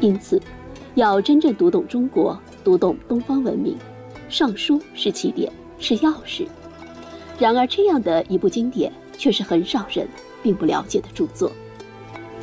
因此，要真正读懂中国，读懂东方文明，《尚书》是起点，是钥匙。然而，这样的一部经典却是很少人并不了解的著作。